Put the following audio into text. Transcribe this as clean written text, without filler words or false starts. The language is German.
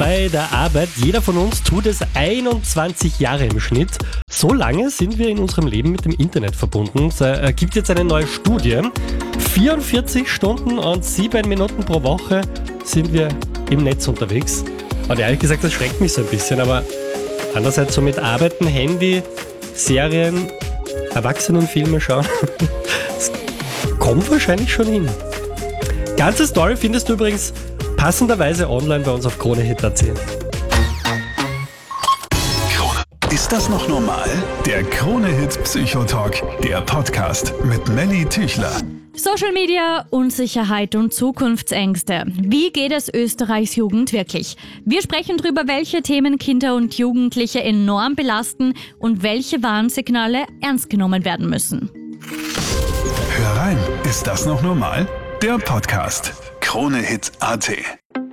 bei der Arbeit. Jeder von uns tut es 21 Jahre im Schnitt. So lange sind wir in unserem Leben mit dem Internet verbunden. Es gibt jetzt eine neue Studie. 44 Stunden und 7 Minuten pro Woche sind wir im Netz unterwegs. Und ehrlich gesagt, das schreckt mich so ein bisschen. Aber andererseits so mit Arbeiten, Handy, Serien, Erwachsenenfilme schauen, das kommt wahrscheinlich schon hin. Ganze Story findest du übrigens passenderweise online bei uns auf KroneHit.at. Ist das noch normal? Der KroneHit Psychotalk, der Podcast mit Melly Tüchler. Social Media, Unsicherheit und Zukunftsängste. Wie geht es Österreichs Jugend wirklich? Wir sprechen darüber, welche Themen Kinder und Jugendliche enorm belasten und welche Warnsignale ernst genommen werden müssen. Hör rein, ist das noch normal? Der Podcast KroneHit.at.